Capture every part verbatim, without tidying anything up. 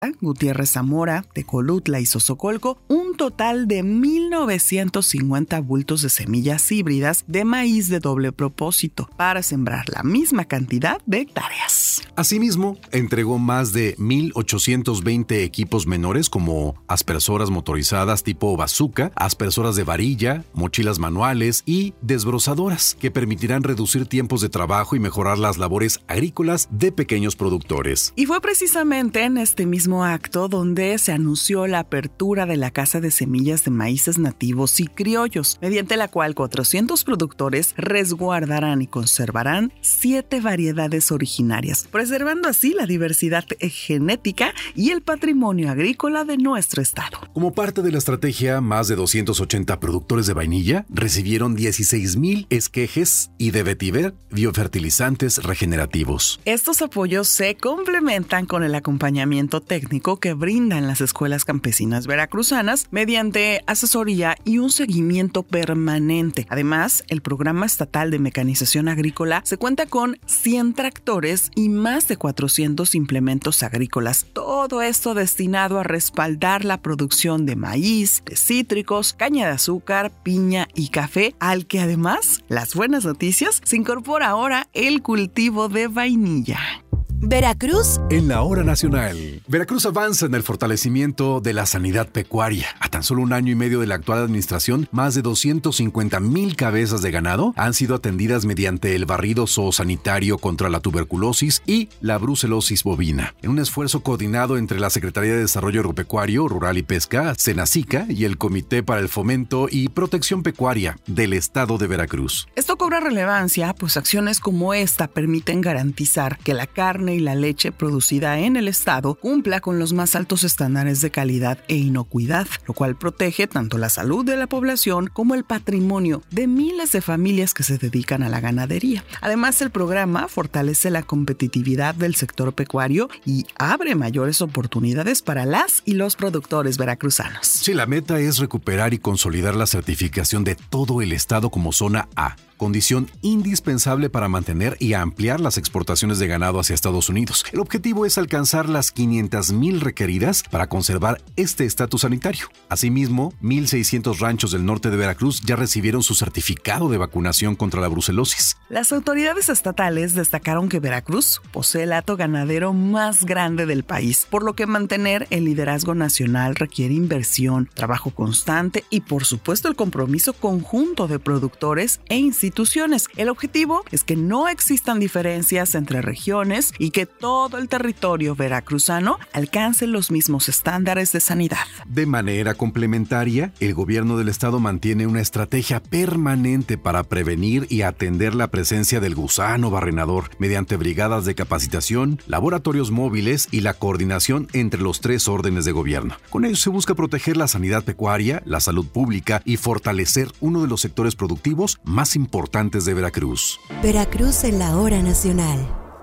Gutiérrez Zamora, Tecolutla y Sosocolco, un total de mil novecientos cincuenta bultos de semillas híbridas de maíz de doble propósito para sembrar la misma cantidad de hectáreas. Asimismo, entregó más de mil ochocientos veinte equipos menores como aspersoras motorizadas tipo bazooka, aspersoras de varilla, mochilas manuales y desbrozadoras, que permitirán reducir tiempos de trabajo y mejorar las labores agrícolas de pequeños productores. Y fue precisamente en este mismo acto donde se anunció la apertura de la Casa de Semillas de Maíces Nativos y Criollos, mediante la cual cuatrocientos productores resguardarán y conservarán siete variedades originarias, preservando así la diversidad genética y el patrimonio agrícola de nuestro estado. Como parte de la estrategia, más de doscientos ochenta productores de vainilla recibieron dieciséis mil esquejes y de vetiver biofertilizantes regenerativos. Estos apoyos se complementan con el acompañamiento técnico que brindan las escuelas campesinas veracruzanas mediante asesoría y un seguimiento permanente. Además, el Programa Estatal de Mecanización Agrícola se cuenta con cien tractores y más de cuatrocientos implementos agrícolas. Todo esto destinado a respaldar la producción de maíz, de cítricos, caña de azúcar, piña y café, al que además, las buenas noticias, se incorpora ahora el cultivo de vainilla. Veracruz en la hora nacional. Veracruz avanza en el fortalecimiento de la sanidad pecuaria. A tan solo un año y medio de la actual administración, más de doscientos cincuenta mil cabezas de ganado han sido atendidas mediante el barrido zoosanitario contra la tuberculosis y la brucelosis bovina, en un esfuerzo coordinado entre la Secretaría de Desarrollo Agropecuario, Rural y Pesca, Senacica, y el Comité para el Fomento y Protección Pecuaria del Estado de Veracruz. Esto cobra relevancia, pues acciones como esta permiten garantizar que la carne y la leche producida en el estado cumpla con los más altos estándares de calidad e inocuidad, lo cual protege tanto la salud de la población como el patrimonio de miles de familias que se dedican a la ganadería. Además, el programa fortalece la competitividad del sector pecuario y abre mayores oportunidades para las y los productores veracruzanos. Sí, la meta es recuperar y consolidar la certificación de todo el estado como zona A, condición indispensable para mantener y ampliar las exportaciones de ganado hacia Estados Unidos. El objetivo es alcanzar las quinientas mil requeridas para conservar este estatus sanitario. Asimismo, mil seiscientos ranchos del norte de Veracruz ya recibieron su certificado de vacunación contra la brucelosis. Las autoridades estatales destacaron que Veracruz posee el hato ganadero más grande del país, por lo que mantener el liderazgo nacional requiere inversión, trabajo constante y, por supuesto, el compromiso conjunto de productores e instituciones. El objetivo es que no existan diferencias entre regiones y que todo el territorio veracruzano alcance los mismos estándares de sanidad. De manera complementaria, el gobierno del estado mantiene una estrategia permanente para prevenir y atender la presencia del gusano barrenador mediante brigadas de capacitación, laboratorios móviles y la coordinación entre los tres órdenes de gobierno. Con ello se busca proteger la sanidad pecuaria, la salud pública y fortalecer uno de los sectores productivos más importantes importantes de Veracruz. Veracruz en la hora nacional.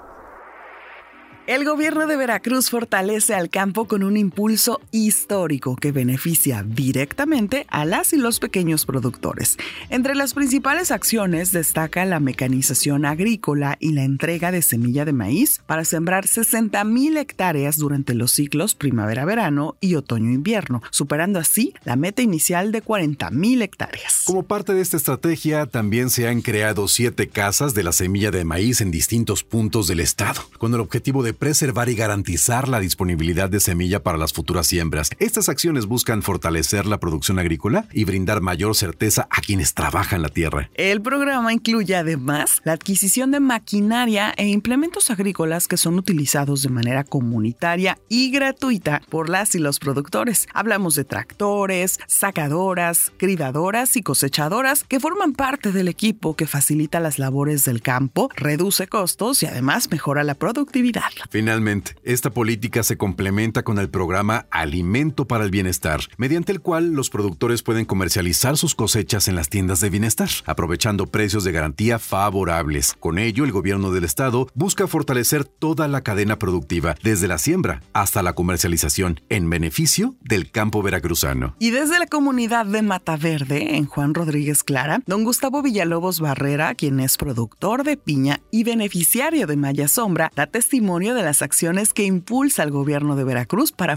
El gobierno de Veracruz fortalece al campo con un impulso histórico que beneficia directamente a las y los pequeños productores. Entre las principales acciones destaca la mecanización agrícola y la entrega de semilla de maíz para sembrar sesenta mil hectáreas durante los ciclos primavera-verano y otoño-invierno, superando así la meta inicial de cuarenta mil hectáreas. Como parte de esta estrategia, también se han creado siete casas de la semilla de maíz en distintos puntos del estado, con el objetivo de preservar y garantizar la disponibilidad de semilla para las futuras siembras. Estas acciones buscan fortalecer la producción agrícola y brindar mayor certeza a quienes trabajan la tierra. El programa incluye además la adquisición de maquinaria e implementos agrícolas que son utilizados de manera comunitaria y gratuita por las y los productores. Hablamos de tractores, sacadoras, cridadoras y cosechadoras que forman parte del equipo que facilita las labores del campo, reduce costos y además mejora la productividad. Finalmente, esta política se complementa con el programa Alimento para el Bienestar, mediante el cual los productores pueden comercializar sus cosechas en las tiendas de bienestar, aprovechando precios de garantía favorables. Con ello, el gobierno del estado busca fortalecer toda la cadena productiva, desde la siembra hasta la comercialización, en beneficio del campo veracruzano. Y desde la comunidad de Mata Verde, en Juan Rodríguez Clara, don Gustavo Villalobos Barrera, quien es productor de piña y beneficiario de Maya Sombra, da testimonio de de las acciones que impulsa el gobierno de Veracruz para